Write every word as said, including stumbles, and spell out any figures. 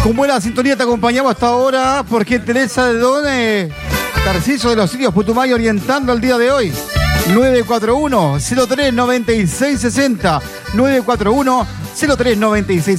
Con buena sintonía te acompañamos hasta ahora porque Teresa de Don, eh, Tarciso de los Sirios Putumayo orientando el día de hoy. nueve cuatro uno, cero tres, nueve seis seis cero. nueve cuatro uno, cero tres, nueve seis